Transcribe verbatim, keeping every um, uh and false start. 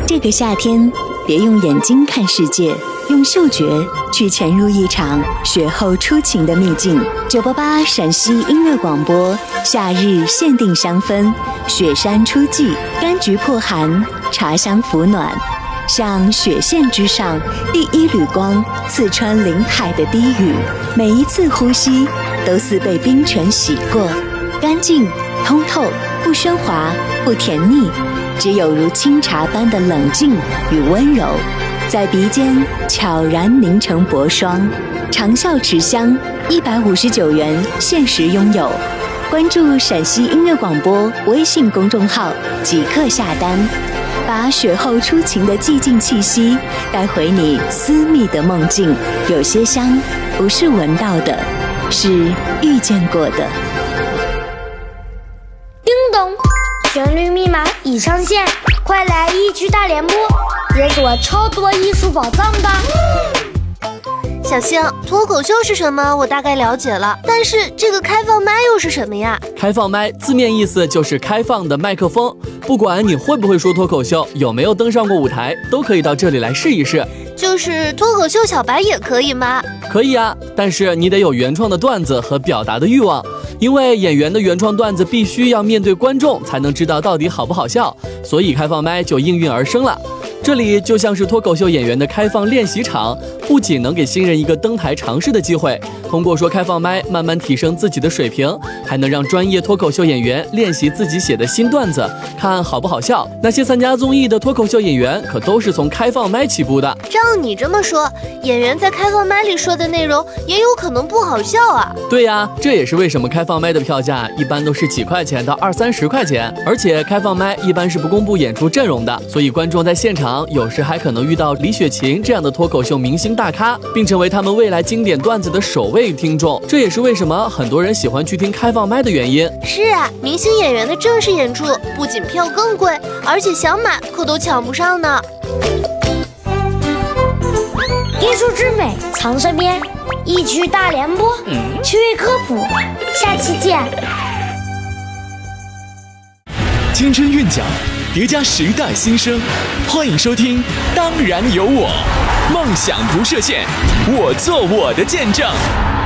这个夏天，别用眼睛看世界，用嗅觉去潜入一场雪后初晴的秘境。九八八陕西音乐广播，夏日限定香氛，雪山初霁，柑橘破寒，茶香抚暖。像雪线之上第一缕光，刺穿林海的低语，每一次呼吸都似被冰泉洗过，干净通透，不喧哗，不甜腻，只有如清茶般的冷静与温柔，在鼻尖悄然凝成薄霜。长效持香，一百五十九元限时拥有。关注陕西音乐广播微信公众号即刻下单，把雪后初晴的寂静气息带回你私密的梦境。有些香不是闻到的，是遇见过的。 叮咚，旋律密码已上线，快来一区大联播，解锁超多艺术宝藏吧！ 小星，脱口秀是什么？我大概了解了，但是这个开放麦又是什么呀？ 开放麦字面意思就是开放的麦克风，不管你会不会说脱口秀，有没有登上过舞台，都可以到这里来试一试。 就是脱口秀小白也可以吗？ 可以啊，但是你得有原创的段子和表达的欲望，因为演员的原创段子必须要面对观众才能知道到底好不好笑，所以开放麦就应运而生了。这里就像是脱口秀演员的开放练习场，不仅能给新人一个登台尝试的机会，通过说开放麦慢慢提升自己的水平，还能让专业脱口秀演员练习自己写的新段子，看好不好笑。那些参加综艺的脱口秀演员可都是从开放麦起步的。 照你这么说，演员在开放麦里说的内容也有可能不好笑啊？ 对呀，这也是为什么开放麦的票价一般都是几块钱到二三十块钱，而且开放麦一般是不公布演出阵容的，所以观众在现场有时还可能遇到李雪琴这样的脱口秀明星大咖，并成为他们未来经典段子的首位听众。这也是为什么很多人喜欢去听开放麦的原因。 是啊，明星演员的正式演出不仅票更贵，而且想买可都抢不上呢。 艺术之美藏身边，一区大联播，趣味科普，下期见。 青春韵脚叠加时代新生，欢迎收听《当然有我》，梦想不设限，我做我的见证。